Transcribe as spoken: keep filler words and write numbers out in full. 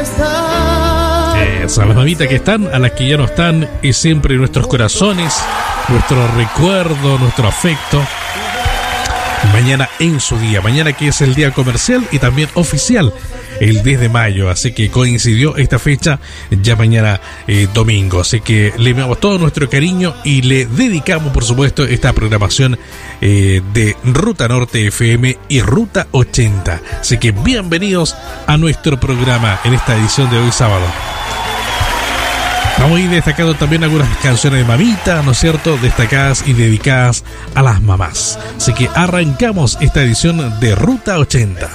Esas, las mamitas que están, a las que ya no están, y siempre en nuestros corazones, nuestro recuerdo, nuestro afecto. Mañana en su día, mañana que es el día comercial y también oficial, el diez de mayo, así que coincidió esta fecha ya mañana eh, domingo, así que le enviamos todo nuestro cariño y le dedicamos por supuesto esta programación eh, de Ruta Norte F M y Ruta ochenta, así que bienvenidos a nuestro programa en esta edición de hoy sábado. Vamos a ir destacando también algunas canciones de mamita, ¿no es cierto?, destacadas y dedicadas a las mamás. Así que arrancamos esta edición de Ruta ochenta.